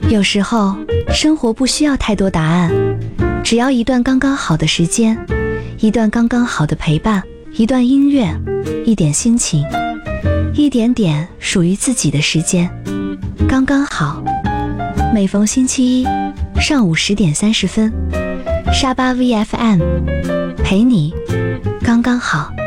有时候，生活不需要太多答案，只要一段刚刚好的时间，一段刚刚好的陪伴，一段音乐，一点心情，一点点属于自己的时间，刚刚好。每逢星期一上午10点30分，沙巴 VFM 陪你刚刚好。